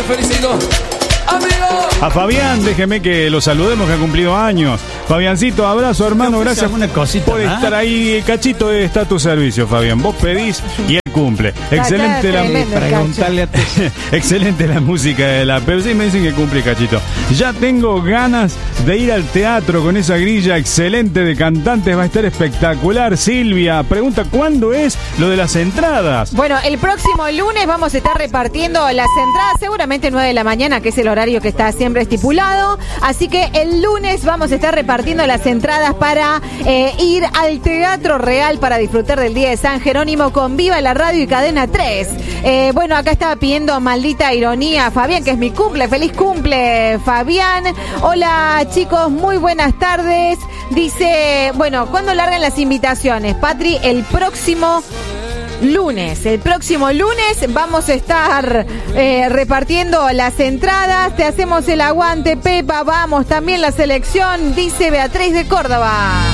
te felicito. Amigo. A Fabián, déjeme que lo saludemos, que ha cumplido años. Fabiancito, abrazo, hermano, gracias por estar ahí. Cachito está a tu servicio, Fabián. Vos pedís y él cumple. Excelente excelente la música de la Pepsi. Me dicen que cumple, Cachito. Ya tengo ganas de ir al teatro con esa grilla excelente de cantantes. Va a estar espectacular. Silvia pregunta, ¿cuándo es lo de las entradas? Bueno, el próximo lunes vamos a estar repartiendo las entradas, seguramente 9 de la mañana, que es el horario que está siempre estipulado. Así que el lunes vamos a estar repartiendo las entradas para ir al Teatro Real para disfrutar del Día de San Jerónimo con Viva la Radio y Cadena 3. Bueno, acá estaba pidiendo Maldita Ironía Fabián, que es mi cumple. ¡Feliz cumple, Fabián! Hola, chicos, muy buenas tardes. Dice, bueno, ¿cuándo largan las invitaciones? Patri, el próximo lunes vamos a estar repartiendo las entradas. Te hacemos el aguante, Pepa, vamos, también la selección, dice Beatriz de Córdoba.